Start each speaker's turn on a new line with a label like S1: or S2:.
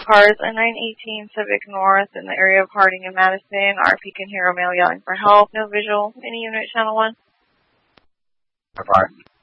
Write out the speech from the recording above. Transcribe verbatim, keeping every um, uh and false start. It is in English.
S1: cars at nine eighteen Civic North in the area of Harding and Madison. R P can hear a male yelling for help. No visual. Any unit, channel one?
S2: Bye-bye.